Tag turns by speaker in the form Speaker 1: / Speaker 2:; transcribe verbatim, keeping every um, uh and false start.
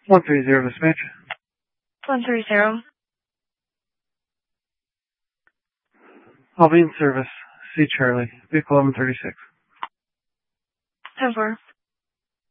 Speaker 1: one three zero dispatch.
Speaker 2: one three zero.
Speaker 1: I'll be in service. See Charlie. Vehicle eleven thirty-six.
Speaker 2: ten four.